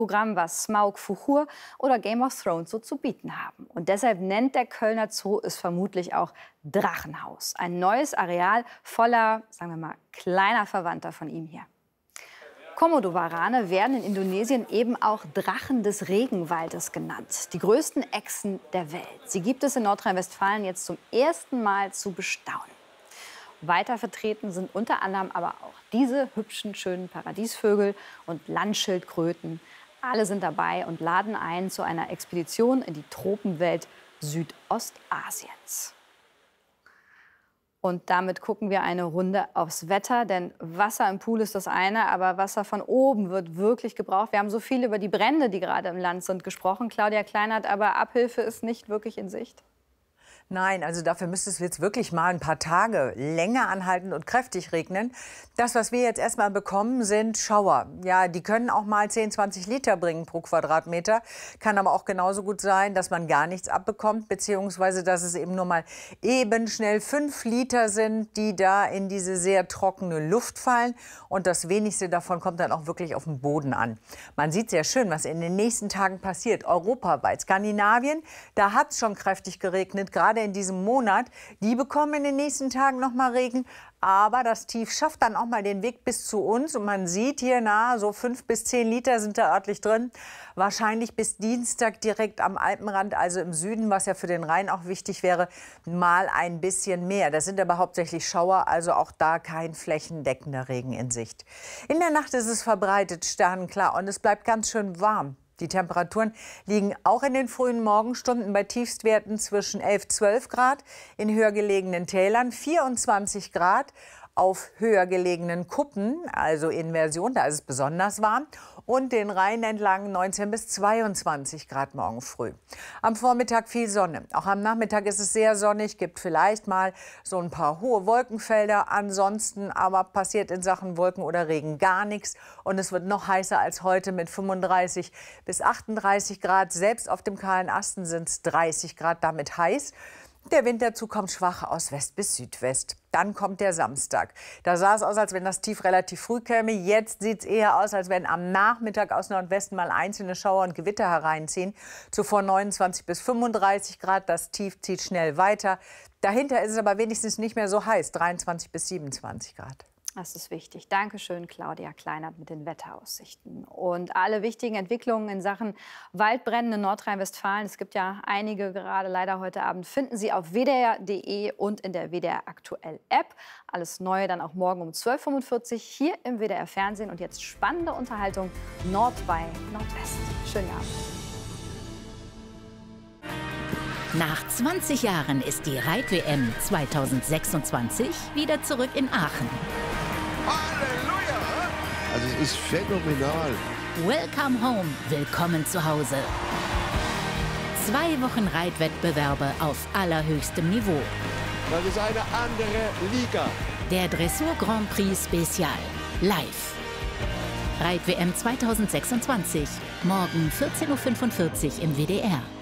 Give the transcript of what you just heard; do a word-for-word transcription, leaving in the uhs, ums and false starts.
Programm, was Smaug, Fuchur oder Game of Thrones so zu bieten haben. Und deshalb nennt der Kölner Zoo es vermutlich auch Drachenhaus. Ein neues Areal voller, sagen wir mal, kleiner Verwandter von ihm hier. Komodowarane werden in Indonesien eben auch Drachen des Regenwaldes genannt. Die größten Echsen der Welt. Sie gibt es in Nordrhein-Westfalen jetzt zum ersten Mal zu bestaunen. Weiter vertreten sind unter anderem aber auch diese hübschen, schönen Paradiesvögel und Landschildkröten. Alle sind dabei und laden ein zu einer Expedition in die Tropenwelt Südostasiens. Und damit gucken wir eine Runde aufs Wetter, denn Wasser im Pool ist das eine, aber Wasser von oben wird wirklich gebraucht. Wir haben so viel über die Brände, die gerade im Land sind, gesprochen. Claudia Kleinert, aber Abhilfe ist nicht wirklich in Sicht. Nein, also dafür müsste es jetzt wirklich mal ein paar Tage länger anhalten und kräftig regnen. Das, was wir jetzt erstmal bekommen, sind Schauer. Ja, die können auch mal zehn, zwanzig Liter bringen pro Quadratmeter. Kann aber auch genauso gut sein, dass man gar nichts abbekommt, beziehungsweise dass es eben nur mal eben schnell fünf Liter sind, die da in diese sehr trockene Luft fallen. Und das wenigste davon kommt dann auch wirklich auf den Boden an. Man sieht sehr schön, was in den nächsten Tagen passiert. Europaweit, Skandinavien, da hat es schon kräftig geregnet, gerade in diesem Monat. Die bekommen in den nächsten Tagen noch mal Regen. Aber das Tief schafft dann auch mal den Weg bis zu uns. Und man sieht hier nahe, so fünf bis zehn Liter sind da örtlich drin. Wahrscheinlich bis Dienstag direkt am Alpenrand, also im Süden, was ja für den Rhein auch wichtig wäre, mal ein bisschen mehr. Das sind aber hauptsächlich Schauer, also auch da kein flächendeckender Regen in Sicht. In der Nacht ist es verbreitet sternenklar und es bleibt ganz schön warm. Die Temperaturen liegen auch in den frühen Morgenstunden bei Tiefstwerten zwischen elf, zwölf Grad, in höher gelegenen Tälern vierundzwanzig Grad, auf höher gelegenen Kuppen, also Inversion, da ist es besonders warm, und den Rhein entlang neunzehn bis zweiundzwanzig Grad morgen früh. Am Vormittag viel Sonne. Auch am Nachmittag ist es sehr sonnig, gibt vielleicht mal so ein paar hohe Wolkenfelder. Ansonsten aber passiert in Sachen Wolken oder Regen gar nichts. Und es wird noch heißer als heute mit fünfunddreißig bis achtunddreißig Grad. Selbst auf dem kahlen Asten sind es dreißig Grad, damit heiß. Der Wind dazu kommt schwach aus West bis Südwest. Dann kommt der Samstag. Da sah es aus, als wenn das Tief relativ früh käme. Jetzt sieht es eher aus, als wenn am Nachmittag aus Nordwesten mal einzelne Schauer und Gewitter hereinziehen. Zuvor neunundzwanzig bis fünfunddreißig Grad. Das Tief zieht schnell weiter. Dahinter ist es aber wenigstens nicht mehr so heiß. dreiundzwanzig bis siebenundzwanzig Grad. Das ist wichtig. Dankeschön, Claudia Kleinert mit den Wetteraussichten. Und alle wichtigen Entwicklungen in Sachen Waldbrände in Nordrhein-Westfalen, es gibt ja einige gerade leider heute Abend, finden Sie auf w d r punkt d e und in der W D R Aktuell App. Alles Neue dann auch morgen um zwölf Uhr fünfundvierzig hier im W D R Fernsehen. Und jetzt spannende Unterhaltung Nord bei Nordwest. Schönen Abend. Nach zwanzig Jahren ist die Reit-W M zweitausendsechsundzwanzig wieder zurück in Aachen. Halleluja! Also es ist phänomenal. Welcome home, willkommen zu Hause. Zwei Wochen Reitwettbewerbe auf allerhöchstem Niveau. Das ist eine andere Liga. Der Dressur Grand Prix Spezial, live. Reit-W M zweitausendsechsundzwanzig, morgen vierzehn Uhr fünfundvierzig im W D R.